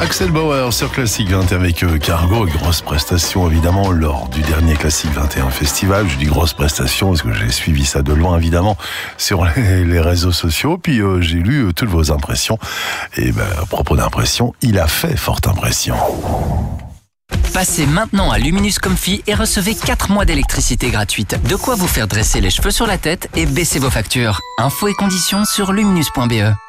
Axel Bauer sur Classique 21 avec Cargo, grosse prestation évidemment lors du dernier Classique 21 Festival. Je dis grosse prestation parce que j'ai suivi ça de loin évidemment sur les réseaux sociaux. Puis j'ai lu toutes vos impressions. Et à propos d'impression, il a fait forte impression. Passez maintenant à Luminous Comfy et recevez 4 mois d'électricité gratuite. De quoi vous faire dresser les cheveux sur la tête et baisser vos factures. Infos et conditions sur luminous.be.